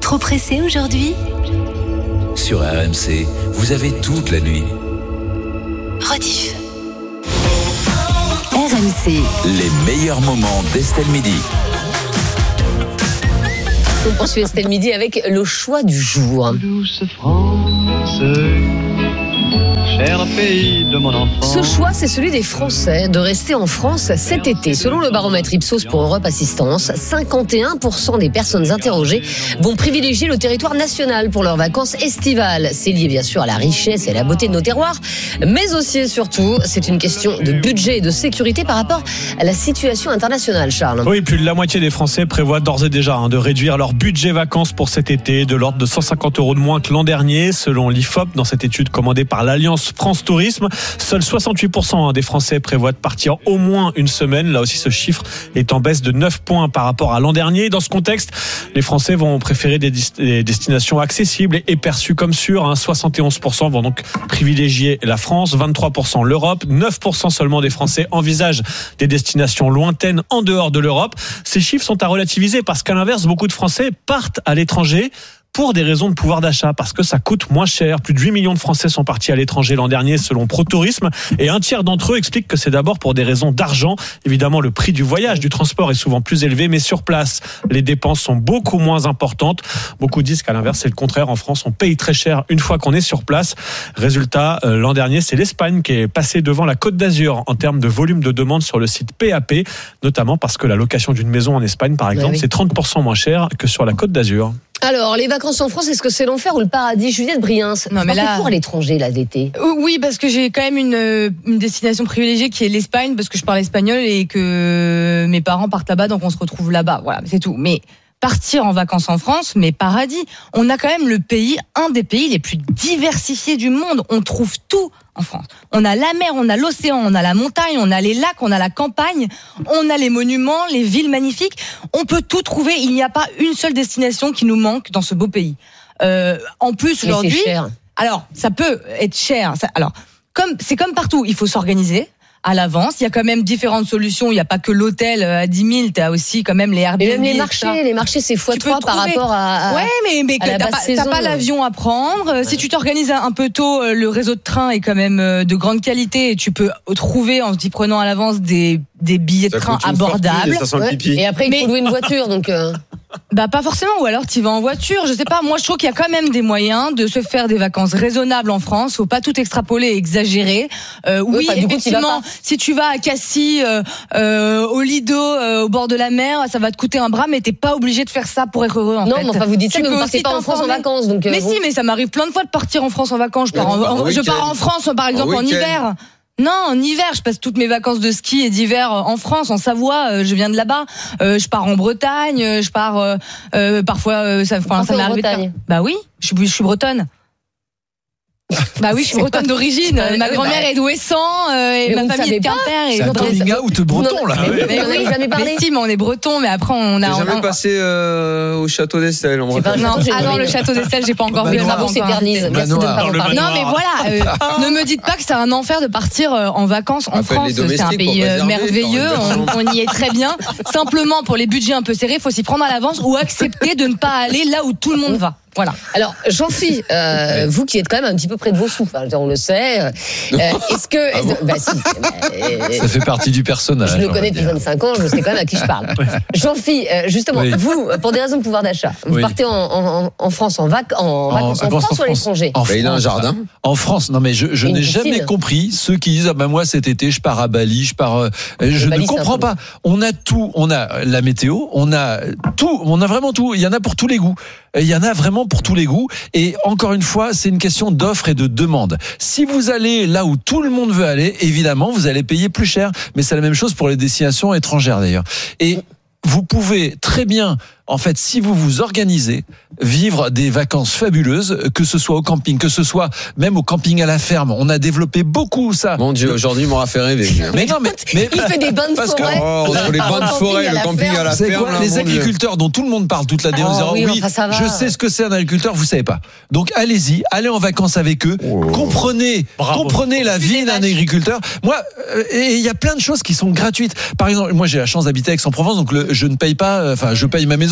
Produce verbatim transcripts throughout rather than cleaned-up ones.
Trop pressé aujourd'hui ? Sur R M C, vous avez toute la nuit. Rediff. R M C. Les meilleurs moments d'Estelle Midi. On poursuit Estelle Midi avec le choix du jour. Douce France, cher pays de mon enfance. Ce choix, c'est celui des Français de rester en France cet été. Selon le baromètre Ipsos pour Europe Assistance, cinquante et un pour cent des personnes interrogées vont privilégier le territoire national pour leurs vacances estivales. C'est lié bien sûr à la richesse et à la beauté de nos terroirs, mais aussi et surtout, c'est une question de budget et de sécurité par rapport à la situation internationale, Charles. Oui, plus de la moitié des Français prévoient d'ores et déjà hein, de réduire leur budget vacances pour cet été, de l'ordre de cent cinquante euros de moins que l'an dernier, selon l'I F O P, dans cette étude commandée par l'Alliance France Tourisme. Seuls soixante-huit pour cent des Français prévoient de partir au moins une semaine. Là aussi, ce chiffre est en baisse de neuf points par rapport à l'an dernier. Dans ce contexte, les Français vont préférer des, des destinations accessibles et perçues comme sûres. Hein. soixante et onze pour cent vont donc privilégier la France, vingt-trois pour cent l'Europe, neuf pour cent seulement des Français envisagent des destinations lointaines en dehors de l'Europe. Ces chiffres sont à relativiser parce qu'à l'inverse, beaucoup de Français partent à l'étranger pour des raisons de pouvoir d'achat, parce que ça coûte moins cher. Plus de huit millions de Français sont partis à l'étranger l'an dernier selon ProTourisme, et un tiers d'entre eux expliquent que c'est d'abord pour des raisons d'argent. Évidemment, le prix du voyage, du transport est souvent plus élevé, mais sur place, les dépenses sont beaucoup moins importantes. Beaucoup disent qu'à l'inverse, c'est le contraire. En France, on paye très cher une fois qu'on est sur place. Résultat, euh, l'an dernier, c'est l'Espagne qui est passée devant la Côte d'Azur en termes de volume de demande sur le site P A P, notamment parce que la location d'une maison en Espagne, par exemple, oui, oui. c'est trente pour cent moins cher que sur la Côte d'Azur. Alors, les vacances en France, est-ce que c'est l'enfer ou le paradis ? Juliette Briens, non, mais là, pour à l'étranger, là, d'été. Oui, parce que j'ai quand même une, une destination privilégiée qui est l'Espagne, parce que je parle espagnol et que mes parents partent là-bas, donc on se retrouve là-bas. Voilà, c'est tout. Mais partir en vacances en France, mais paradis. On a quand même le pays, un des pays les plus diversifiés du monde. On trouve tout en France. On a la mer, on a l'océan, on a la montagne, on a les lacs, on a la campagne, on a les monuments, les villes magnifiques. On peut tout trouver. Il n'y a pas une seule destination qui nous manque dans ce beau pays. Euh, en plus, mais aujourd'hui, c'est cher. Alors ça peut être cher. Ça, alors comme c'est comme partout, il faut s'organiser à l'avance. Il y a quand même différentes solutions. Il n'y a pas que l'hôtel à dix mille. Tu as aussi quand même les Airbnb. Et même les marchés. Les marchés, c'est fois trois par rapport à, à ouais, mais, mais à la t'as, basse pas, saison, t'as pas l'avion à prendre. Ouais. Si tu t'organises un peu tôt, le réseau de train est quand même de grande qualité et tu peux trouver, en t'y prenant à l'avance, des, des billets de train abordables. Fortune, ouais. Et après, il mais... faut louer une voiture. Donc euh... Bah pas forcément, ou alors tu vas en voiture, je sais pas. Moi je trouve qu'il y a quand même des moyens de se faire des vacances raisonnables en France. Faut pas tout extrapoler et exagérer. Euh, oui, oui effectivement, coup, si tu vas à Cassis, euh, euh, au Lido, euh, au bord de la mer, ça va te coûter un bras, mais t'es pas obligé de faire ça pour être heureux. En non, fait. mais enfin vous dites ça, mais vous partez pas en France en vacances, donc. Euh, mais bon. si, mais ça m'arrive plein de fois de partir en France en vacances. Je pars, en, en, je pars en France, par exemple, en hiver. Non, en hiver, je passe toutes mes vacances de ski et d'hiver en France, en Savoie. Euh, je viens de là-bas. Euh, je pars en Bretagne. Je pars euh, euh, parfois. Euh, ça, enfin, ça m'est arrivé. De... Bah oui, je suis, je suis bretonne. Bah oui, je suis bretonne d'origine. Ma grand-mère est d'Ouessant euh, et ma famille est de Quimper. C'est un coming out breton là. Mais, mais, mais oui, jamais parlé. Mais si, mais on est breton, mais après on a. J'ai jamais on... passé euh, au château d'Estelle en Bretagne. Non, ah non, le château d'Estelle, j'ai pas encore vu. Les travaux s'éternisent. Merci de pas en parler. Non, mais voilà, euh, ne me dites pas que c'est un enfer de partir en vacances en France. C'est un pays merveilleux, on, on y est très bien. Simplement, pour les budgets un peu serrés, il faut s'y prendre à l'avance ou accepter de ne pas aller là où tout le monde va. Voilà. Alors, Jean-Phi, euh, vous qui êtes quand même un petit peu près de vos sous, enfin, on le sait. Euh, est-ce que, ah bon bah si, bah, ça fait partie du personnage. Je le connais depuis vingt-cinq ans, je sais quand même à qui je parle. Jean-Phi, euh, justement, oui. vous, pour des raisons de pouvoir d'achat, vous oui. partez en, en, en France en, vac- en vacances en, en France, France ou à l'étranger ? En bah, il a un jardin. En France, non mais je, je n'ai piscine. jamais compris ceux qui disent ah ben moi cet été je pars à Bali, je pars. Euh, je Bali, ne comprends pas. On a tout, on a la météo, on a tout, on a vraiment tout. Il y en a pour tous les goûts. Il y en a vraiment pour tous les goûts. Et encore une fois, c'est une question d'offre et de demande. Si vous allez là où tout le monde veut aller, évidemment, vous allez payer plus cher. Mais c'est la même chose pour les destinations étrangères d'ailleurs. Et vous pouvez très bien, en fait, si vous vous organisez, vivre des vacances fabuleuses, que ce soit au camping, que ce soit même au camping à la ferme. On a développé beaucoup ça. Mon Dieu, aujourd'hui, il m'aura fait rêver. Mais non, mais, mais il fait des bains de forêt. Oh, entre les bains de forêt, le camping à la c'est ferme. Quoi, là, les agriculteurs Dieu. dont tout le monde parle toute la décennie. Oh, oui, oui enfin, je sais ce que c'est un agriculteur, vous savez pas. Donc allez-y, allez en vacances avec eux. Oh. Comprenez, Bravo. comprenez la vie d'un agriculteur. Moi, et il y a plein de choses qui sont gratuites. Par exemple, moi j'ai la chance d'habiter à Aix-en-Provence, donc le, je ne paye pas. Enfin, je paye ma maison.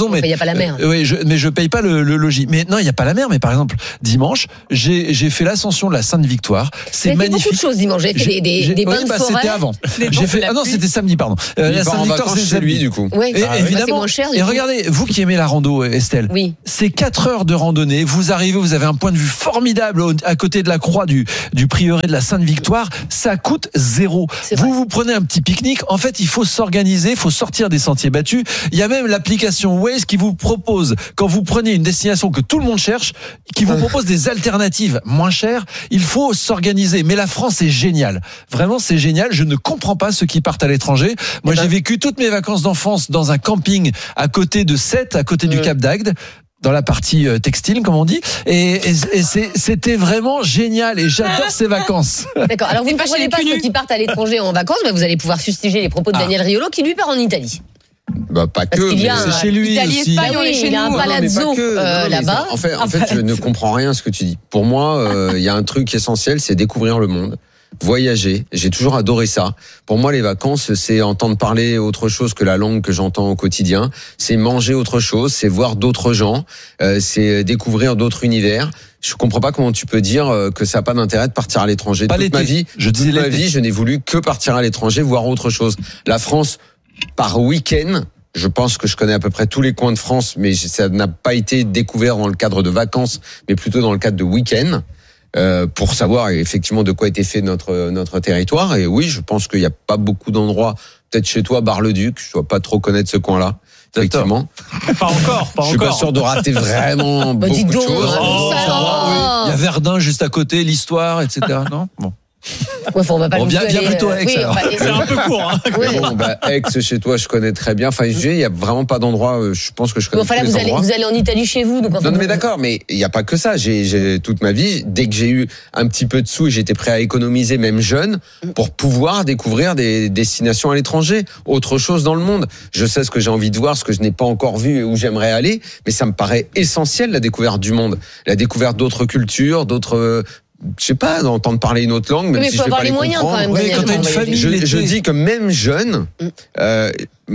raison, mais il n'y a pas la mer. Euh, oui, je, mais je paye pas le, le logis. Mais non, il y a pas la mer. Mais par exemple, dimanche, j'ai, j'ai fait l'ascension de la Sainte-Victoire. C'est J'ai magnifique. fait beaucoup de choses dimanche. J'ai fait des, des, J'ai- des bains oui, de bah, forêt. c'était avant. Des J'ai bancs fait, de la ah non, pluie. c'était samedi, pardon. Euh, Il la part en Sainte-Victoire, vacances c'est chez lui, samedi. du coup. Oui, Et bah, c'est évidemment. moins cher. du Et coup. regardez, vous qui aimez la rando, Estelle. Oui. C'est quatre heures de randonnée. Vous arrivez, vous avez un point de vue formidable au- à côté de la croix du, du prieuré de la Sainte-Victoire. Ça coûte zéro. C'est Vous vrai. vous prenez un petit pique-nique. En fait, il faut s'organiser, il faut sortir des sentiers battus. Il y a même l'application Waze qui vous propose, quand vous prenez une destination que tout le monde cherche, qui vous propose des alternatives moins chères. Il faut s'organiser. Mais la France est géniale. Vraiment, c'est génial. Je ne comprends pas ceux qui partent à l'étranger. Moi, Eh ben. j'ai vécu toutes mes vacances d'enfance dans un camping à côté de Sète, à côté du Ouais. Cap d'Agde, dans la partie euh, textile, comme on dit. Et, et, et c'est- c'était vraiment génial. Et j'adore ces vacances. D'accord. Alors vous T'es ne pas comprenez chez les pas cul ceux nus. qui partent à l'étranger en vacances, mais vous allez pouvoir fustiger les propos de Ah. Daniel Riolo qui lui part en Italie. Bah, pas Parce que. qu'il y a mais- un- C'est chez lui Italie, aussi. Espagne, Ah on est oui, chez il a nous. un Non, non, mais palazzo pas que. euh, Non, non, mais là-bas. En fait, en fait, je ne comprends rien à ce que tu dis. Pour moi, euh, il y a un truc essentiel, c'est découvrir le monde. Voyager, j'ai toujours adoré ça. Pour moi, les vacances, c'est entendre parler autre chose que la langue que j'entends au quotidien. C'est manger autre chose, c'est voir d'autres gens, euh, c'est découvrir d'autres univers. Je comprends pas comment tu peux dire euh, que ça n'a pas d'intérêt de partir à l'étranger. Pas Toute l'été. ma vie, Je disais toute ma l'été. vie, je n'ai voulu que partir à l'étranger, voir autre chose. La France, par week-end. Je pense que je connais à peu près tous les coins de France, mais ça n'a pas été découvert dans le cadre de vacances, mais plutôt dans le cadre de week-end. Euh, pour savoir effectivement de quoi était fait notre notre territoire. Et oui, je pense qu'il n'y a pas beaucoup d'endroits, peut-être chez toi, Bar-le-Duc, je ne dois pas trop connaître ce coin-là. Effectivement. Pas encore, pas Je suis pas encore. sûr de rater vraiment Bah, beaucoup dis de donc, choses. hein, Oh, ça ça va, va. oui. Il y a Verdun juste à côté, l'histoire, et cetera. Non bon. Ouais, enfin, on va pas Bon, non bien- plus bien aller, plutôt euh, Aix, oui, alors. on va- C'est un peu court. Hein. Ouais. Mais bon, bah, Aix, chez toi, je connais très bien. Enfin, je dis, il y a vraiment pas d'endroit, euh, je pense que je Mais connais enfin, tous là, les vous allez, endroits. vous allez en Italie chez vous. Donc, enfin, Non, non, vous- mais d'accord, mais il n'y a pas que ça. J'ai, j'ai toute ma vie, dès que j'ai eu un petit peu de sous et j'étais prêt à économiser, même jeune, pour pouvoir découvrir des destinations à l'étranger, autre chose dans le monde. Je sais ce que j'ai envie de voir, ce que je n'ai pas encore vu et où j'aimerais aller, mais ça me paraît essentiel, la découverte du monde, la découverte d'autres cultures, d'autres, euh, je sais pas, d'entendre parler une autre langue, Oui, même mais si il je faut vais avoir pas les les moyens quand comprendre. même. Oui, Daniel, quand t'as pour une voyager. famille, Je, l'été. je dis que même jeune, Mm. euh,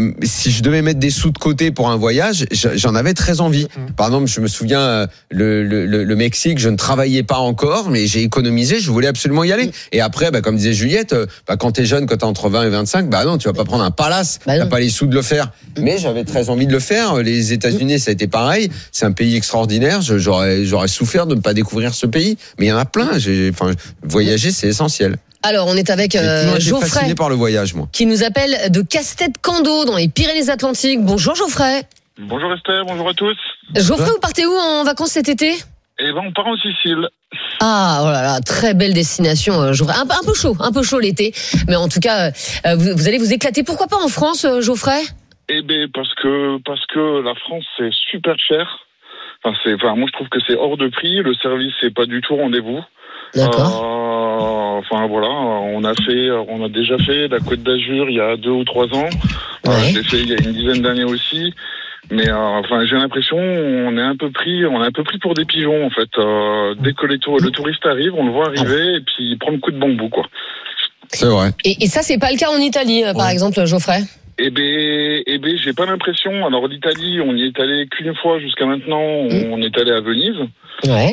si je devais mettre des sous de côté pour un voyage, j'en avais très envie. Par exemple, je me souviens, euh, le, le, le le Mexique, je ne travaillais pas encore, mais j'ai économisé, je voulais absolument y aller. Et après, bah, comme disait Juliette, euh, bah, quand t'es jeune, quand t'es entre vingt et vingt-cinq, bah non, tu vas pas prendre un palace, Bah non. t'as pas les sous de le faire. Mais j'avais très envie de le faire. Les États-Unis, ça a été pareil. C'est un pays extraordinaire. Je- J'aurais, j'aurais souffert de ne pas découvrir ce pays. Mais il y en a plein. J'ai, enfin, voyager, c'est essentiel. Alors, on est avec J'ai euh, toujours été Geoffrey fasciné par le voyage, moi. qui nous appelle de Castet-Cando dans les Pyrénées-Atlantiques. Bonjour Geoffrey. Bonjour Esther, bonjour à tous. Geoffrey, vous partez où en vacances cet été? Eh ben, on part en Sicile. Ah, oh là là, très belle destination. euh, Geoffrey. Un, peu- un peu chaud, un peu chaud l'été, mais en tout cas, euh, vous, vous allez vous éclater. Pourquoi pas en France, euh, Geoffrey? Eh ben, parce que, parce que la France, c'est super cher. Enfin, c'est, enfin, moi, je trouve que c'est hors de prix. Le service, c'est pas du tout rendez-vous. D'accord. Euh, enfin, voilà. On a fait, on a déjà fait la Côte d'Azur il y a deux ou trois ans. Euh, Ouais. je l'ai fait il y a une dizaine d'années aussi. Mais, euh, enfin, j'ai l'impression, on est un peu pris, on est un peu pris pour des pigeons, en fait. Euh, dès que les tour- le touriste arrive, on le voit arriver et puis il prend le coup de bambou, quoi. C'est vrai. Et, et ça, c'est pas le cas en Italie, euh, par Ouais. exemple, Geoffrey? Eh ben, eh ben, j'ai pas l'impression. Alors l'Italie, on y est allé qu'une fois jusqu'à maintenant. On est allé à Venise. Ouais.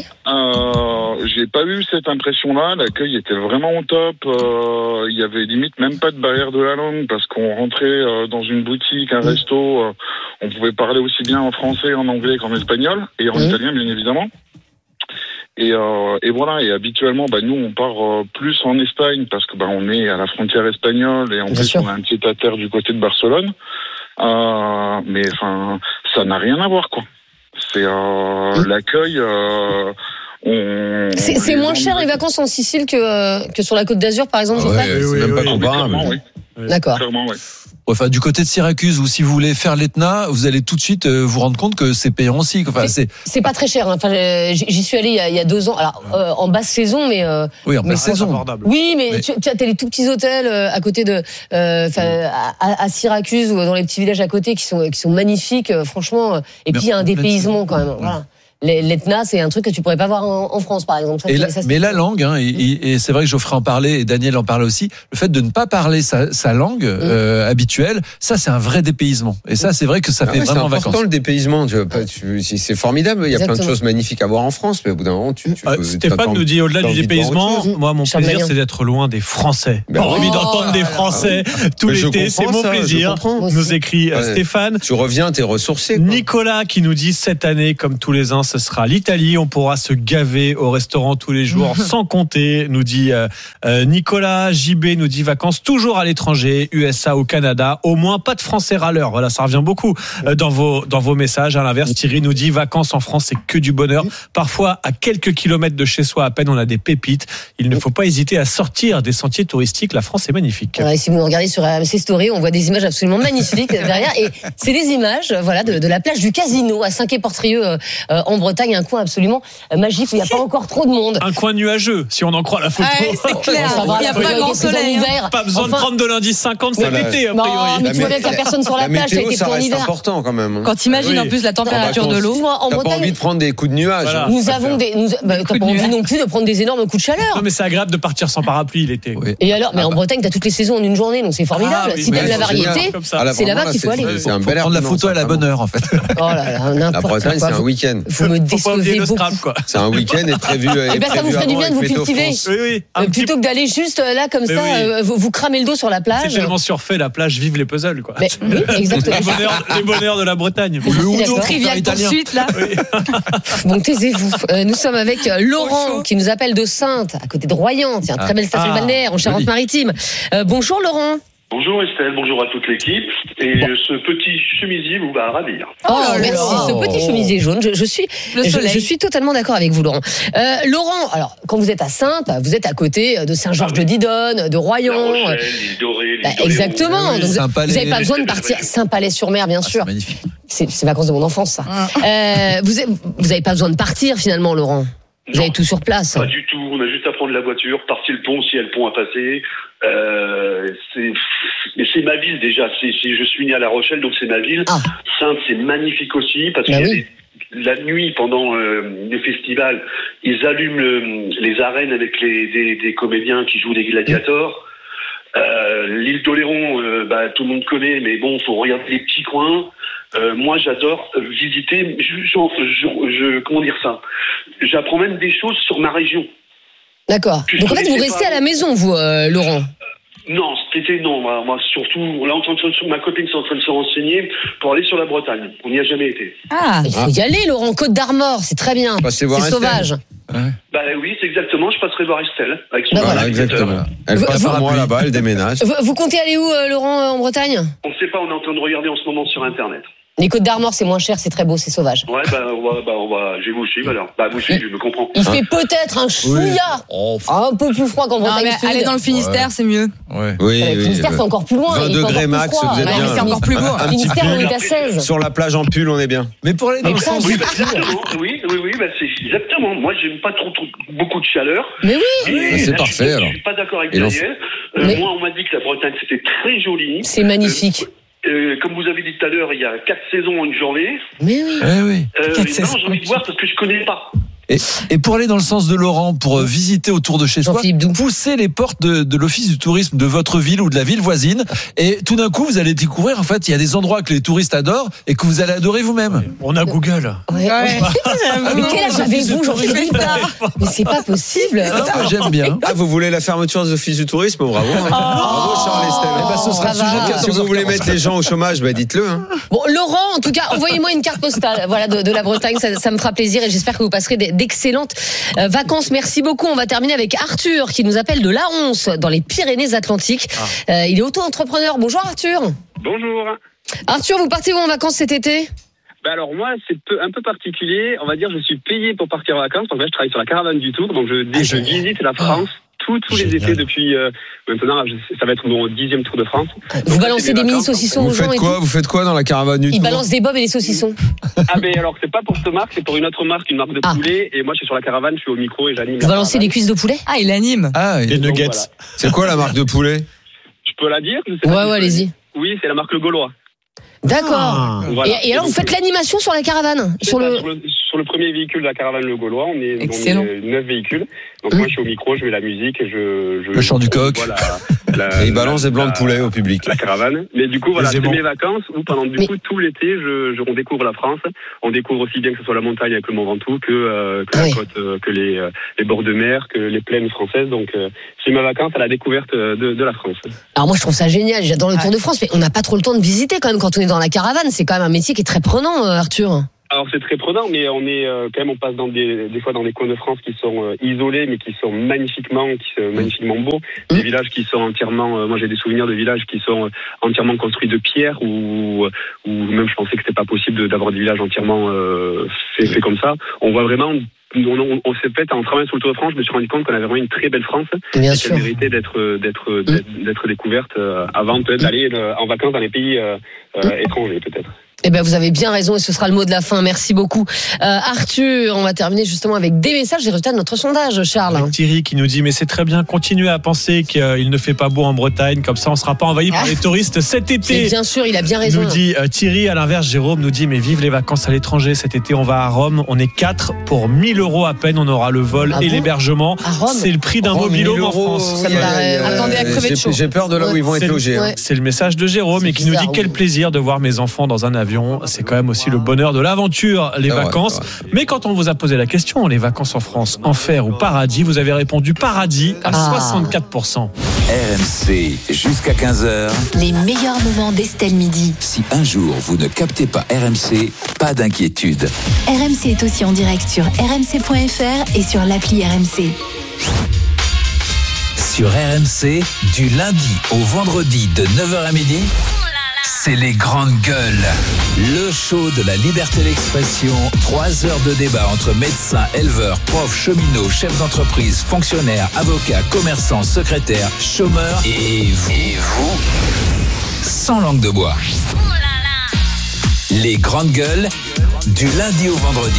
Euh, j'ai pas eu cette impression-là. L'accueil était vraiment au top. Euh, Il y avait limite même pas de barrière de la langue parce qu'on rentrait euh, dans une boutique, un resto, euh, on pouvait parler aussi bien en français, en anglais qu'en espagnol et en Mmh. italien bien évidemment. Et, euh, et voilà. Et habituellement, bah nous, on part euh, plus en Espagne parce que bah on est à la frontière espagnole et en Bien plus sûr. on a un pied à terre du côté de Barcelone. Euh, mais enfin, ça n'a rien à voir quoi. C'est euh, Mmh. l'accueil. Euh, on, C'est c'est les moins gens cher nous- les vacances en Sicile que, euh, que sur la Côte d'Azur, par exemple, Ah ouais, Geoffrey? c'est oui, même oui, pas oui. comparable. Clairement, oui. D'accord. Clairement, oui. Enfin, du côté de Syracuse, ou si vous voulez faire l'Etna, vous allez tout de suite euh, vous rendre compte que c'est payant aussi. Enfin, c'est C'est pas très cher. Hein. Enfin, euh, j'y j'y suis allé il y a, il y a deux ans. Alors, euh, en basse saison, mais. euh, oui, en Mais pleine c'est saison. abordable. Oui, mais Mais- tu, tu as t'as les tout petits hôtels euh, à côté de, euh, enfin, à, à Syracuse ou dans les petits villages à côté qui sont qui sont magnifiques, euh, franchement. euh, Et Mais puis il y a un en pleine dépaysement quand même. Voilà. l'Etna, c'est un truc que tu pourrais pas voir en, en France, par exemple. Ça, et la, ça, mais la langue, hein, et, et, et c'est vrai que Geoffrey en parlait et Daniel en parlait aussi, le fait de ne pas parler sa, sa langue mmh. euh, habituelle, ça c'est un vrai dépaysement. Et ça c'est vrai que ça ah fait ouais, vraiment vacances. C'est important le dépaysement, tu vois, tu, c'est formidable, il y a Exactement. plein de choses magnifiques à voir en France, mais au bout d'un moment, tu... tu euh, veux, Stéphane nous dit, au-delà du dépaysement, moi mon Charles plaisir Maillon. c'est d'être loin des Français. Ben Pas oh envie d'entendre des Français ah tout l'été, c'est mon ça, plaisir. Nous écrit ouais. Stéphane. Tu reviens, t'es ressourcé. Quoi. Nicolas qui nous dit, cette année, comme tous les ans, ce sera l'Italie, on pourra se gaver au restaurant tous les jours, sans compter, nous dit euh, euh, Nicolas. J B nous dit vacances toujours à l'étranger, U S A ou Canada, au moins pas de Français râleurs. Voilà, ça revient beaucoup euh, dans vos dans vos messages. À l'inverse, Thierry nous dit vacances en France, c'est que du bonheur. Parfois, à quelques kilomètres de chez soi, à peine, on a des pépites. Il ne faut pas hésiter à sortir des sentiers touristiques. La France est magnifique. Ouais, si vous nous regardez sur R M C Story, on voit des images absolument magnifiques derrière. Et c'est des images, voilà, de, de la plage du Casino à Saint-Quay-Portrieux euh, en Bretagne, un coin absolument magique où il n'y a pas encore trop de monde. Un coin nuageux, si on en croit la photo. Ouais, c'est clair. Il n'y a pas grand soleil. Hein. Pas besoin enfin, de prendre de l'indice cinquante cet voilà. été, a priori. Non, mais tu vois bien qu'il n'y a personne sur la, la plage, ça a été pour l'hiver. C'est important quand même. Quand t'imagines oui. en plus la température de l'eau. En T'as Bretagne, pas envie de prendre des coups de nuages. Voilà. Nous avons des. Nous, bah, t'as pas envie non plus de prendre des énormes coups de chaleur. Non, mais c'est agréable de partir sans parapluie l'été. Oui. Et alors, mais en Bretagne, t'as toutes les saisons en une journée, donc c'est formidable. Ah, oui, si t'aimes la variété, c'est là-bas qu'il faut aller. C'est un bel prendre la photo à la bonne heure, en fait. Oh là là, n'importe quoi. La Bretagne, c'est un week-end. Vous me décevez beaucoup. C'est un week-end et prévu. Eh ben, ça vous ferait du bien de vous cultiver. Oui, oui. Plutôt que d'aller juste là, comme ça, vous cramer le dos sur la plage. C'est tellement surfait, la plage, vive les puzzles, quoi. Mais, oui, exactement. Les bonheurs, les bonheurs de la Bretagne. Le Uno, trivial poursuite, là. Oui. Bon, taisez-vous. Euh, nous sommes avec Laurent, qui nous appelle de Saintes, à côté de Royan. Tiens, très belle station ah, balnéaire en Charente-Maritime. Euh, bonjour, Laurent. Bonjour Estelle, bonjour à toute l'équipe. Et bon. ce petit chemisier vous va ravir. Oh, oh merci, ce petit chemisier jaune. Je, je suis, je, je suis totalement d'accord avec vous, Laurent. Euh, Laurent, alors quand vous êtes à Saintes, vous êtes à côté de Saint-Georges-de-Didonne, de Royan. La Rochelle, l'île Dorée, l'île bah, exactement. Oui, Donc, vous n'avez pas besoin de partir Saint-Palais-sur-Mer, bien ah, sûr. C'est magnifique. C'est, c'est vacances de mon enfance, ça. euh, vous n'avez pas besoin de partir finalement, Laurent. Vous avez tout sur place. Pas du tout. On a juste à prendre la voiture, partir le pont s'il y a le pont à passer. Euh, c'est, mais c'est ma ville déjà. C'est, c'est, je suis né à La Rochelle, donc c'est ma ville. Ah. Saintes, c'est magnifique aussi parce bah qu'il oui. y a des, la nuit pendant euh, les festivals, ils allument le, les arènes avec les, des, des comédiens qui jouent des gladiators. Mmh. Euh, l'île d'Oléron, euh, bah, tout le monde connaît, mais bon, faut regarder les petits coins. Euh, moi, j'adore visiter. Je, je, je, je, comment dire ça ? J'apprends même des choses sur ma région. D'accord. Je Donc en fait, vous restez pas... à la maison, vous, euh, Laurent ? Non, cet été, non. Moi, moi surtout, là, en train de, ma copine est en train de se renseigner pour aller sur la Bretagne. On n'y a jamais été. Ah, il faut y aller, Laurent. Côte d'Armor, c'est très bien. C'est sauvage. Ouais. Bah oui, c'est exactement. Je passerai voir Estelle avec son. Bah voilà, exactement. Elle vous, passe vous, un mois là-bas, elle déménage. Vous, vous comptez aller où, euh, Laurent, en Bretagne ? On ne sait pas. On est en train de regarder en ce moment sur Internet. Les Côtes d'Armor, c'est moins cher, c'est très beau, c'est sauvage. Ouais, bah, on va, bah, on va, je vais vous suivre alors. Bah, vous suivez, je me comprends. Il hein fait peut-être un chouïa, oui. un peu plus froid qu'en Bretagne. Non, mais aller dans le Finistère, ouais. c'est mieux. Ouais. Oui, le Finistère, oui, c'est encore plus loin. vingt degrés max, vous êtes ouais, bien. C'est encore plus beau. Le Finistère, on est à seize. Sur la plage en pull, on est bien. Mais pour aller dans le sens. Oui, bah, exactement. Oui, oui, oui, bah, c'est exactement. Moi, j'aime pas trop, trop beaucoup de chaleur. Mais oui. Et c'est là, parfait, je, alors. Je suis pas d'accord avec Daniel. Euh, moi, on m'a dit que la Bretagne, c'était très joli. C'est magnifique. Euh, comme vous avez dit tout à l'heure, il y a quatre saisons en une journée. Mais oui. Eh oui. Euh, non, j'ai envie de voir parce que je connais pas. Et, et pour aller dans le sens de Laurent, pour visiter autour de chez soi, poussez les portes de, de l'office du tourisme de votre ville ou de la ville voisine, et tout d'un coup, vous allez découvrir, en fait, il y a des endroits que les touristes adorent et que vous allez adorer vous-même. On a Google. Ouais. Ouais. Mais quel âge avez-vous, Jean-Philippe ? Mais c'est pas possible. Non, j'aime bien. Ah, vous voulez la fermeture des offices du tourisme ? Bravo. Hein. Oh. Bravo, Charles Estelle. Eh ben, ce sera le sujet de quatorze heures. Si vous voulez mettre les gens au chômage, bah, dites-le. Hein. Bon, Laurent, en tout cas, envoyez-moi une carte postale, voilà, de, de la Bretagne, ça, ça me fera plaisir et j'espère que vous passerez des, d'excellentes Euh, vacances. Merci beaucoup. On va terminer avec Arthur qui nous appelle de La Once dans les Pyrénées-Atlantiques. Ah. Euh, il est auto-entrepreneur. Bonjour Arthur. Bonjour. Arthur, vous partez où en vacances cet été ? Ben alors moi, c'est peu, un peu particulier. On va dire, je suis payé pour partir en vacances. Donc là, je travaille sur la caravane du Tour. Donc je, ah, je visite la France. Ah. Tous, tous les étés depuis euh, maintenant, ça va être mon dixième Tour de France. Vous donc, balancez des mini saucissons aux gens et quoi, tout. Vous faites quoi dans la caravane du Tour ? Ils balancent des bobs et des saucissons. Ah ben alors c'est pas pour cette marque, c'est pour une autre marque, une marque de ah. poulet. Et moi je suis sur la caravane, je suis au micro et j'anime. Vous balancez des cuisses de poulet ? Ah, il anime. Ah, et des nuggets. Voilà. C'est quoi la marque de poulet ? Je peux la dire ? Ouais, ouais, allez-y. Oui, c'est la marque Le Gaulois. D'accord. Ah. Voilà. Et, et alors, vous faites l'animation sur la caravane, sur le... sur le sur le premier véhicule de la caravane Le Gaulois, on est, Excellent. on est neuf véhicules. Donc mmh. moi, je suis au micro, je mets la musique et je... je le chant du coq. Voilà, la, et il balance des blancs de poulet au public. La caravane. Mais du coup, voilà, c'est mes vacances où pendant du Mais... coup, tout l'été, je, je, on découvre la France. On découvre aussi bien que ce soit la montagne avec le Mont Ventoux que, euh, que oui. la côte, euh, que les, euh, les bords de mer, que les plaines françaises. Donc, euh, c'est ma vacances à la découverte de, de la France. Alors moi, je trouve ça génial. J'adore le Tour de France, mais on n'a pas trop le temps de visiter quand même quand on est dans la caravane. C'est quand même un métier qui est très prenant, Arthur. Alors c'est très prenant, mais on est euh, quand même on passe dans des des fois dans des coins de France qui sont euh, isolés, mais qui sont magnifiquement qui sont magnifiquement beaux. Des mmh. villages qui sont entièrement, euh, moi j'ai des souvenirs de villages qui sont entièrement construits de pierre, ou ou même je pensais que c'était pas possible de, d'avoir des villages entièrement euh, faits fait comme ça. On voit vraiment. On, on, on s'est fait en travaillant sur le Tour de France, je me suis rendu compte qu'on avait vraiment une très belle France. Bien et sûr. qu'elle méritait d'être d'être d'être, d'être découverte euh, avant peut-être d'aller euh, en vacances dans les pays euh, euh, étrangers peut-être. Eh ben, vous avez bien raison et ce sera le mot de la fin. Merci beaucoup. Euh, Arthur, on va terminer justement avec des messages des résultats de notre sondage, Charles. Avec Thierry qui nous dit, mais c'est très bien, continuez à penser qu'il ne fait pas beau en Bretagne, comme ça on ne sera pas envahi ah. par les touristes cet été. Mais bien sûr, il a bien raison. Nous dit euh, Thierry, à l'inverse, Jérôme nous dit, mais vive les vacances à l'étranger. Cet été, on va à Rome. On est quatre pour mille euros à peine. On aura le vol ah et bon l'hébergement. C'est le prix d'un mobil-home en France. Ça me paraît... euh, Attendez à crever de chaud. J'ai peur de là où ils vont être logés. Ouais. C'est le message de Jérôme c'est et qui bizarre, nous dit, quel oui. plaisir de voir mes enfants dans un avion. C'est quand même aussi le bonheur de l'aventure, les c'est vacances. vrai, vrai. Mais quand on vous a posé la question, les vacances en France, enfer ou paradis, vous avez répondu paradis à ah. soixante-quatre pour cent. R M C, jusqu'à quinze heures. Les meilleurs moments d'Estelle Midi. Si un jour vous ne captez pas R M C, pas d'inquiétude. R M C est aussi en direct sur r m c point f r et sur l'appli R M C. Sur R M C, du lundi au vendredi de neuf heures à midi, c'est les grandes gueules. Le show de la liberté d'expression. Trois heures de débat entre médecins, éleveurs, profs, cheminots, chefs d'entreprise, fonctionnaires, avocats, commerçants, secrétaires, chômeurs et vous. Et vous sans langue de bois. Les grandes gueules, du lundi au vendredi.